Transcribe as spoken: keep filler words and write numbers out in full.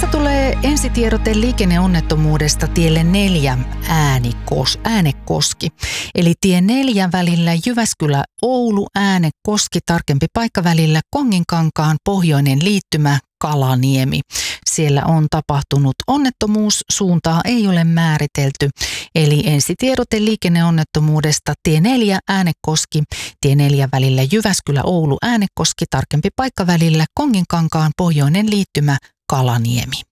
Tässä tulee ensitiedote liikenneonnettomuudesta tielle neljä Äänekos, Äänekoski. Eli tie neljä välillä Jyväskylä-Oulu, Äänekoski, tarkempi paikka välillä Konginkankaan pohjoinen liittymä Kalaniemi. Siellä on tapahtunut onnettomuus, suuntaa ei ole määritelty. Eli ensitiedote liikenneonnettomuudesta tie neljä Äänekoski, tie neljä välillä Jyväskylä-Oulu, Äänekoski, tarkempi paikka välillä Konginkankaan pohjoinen liittymä Kalaniemi.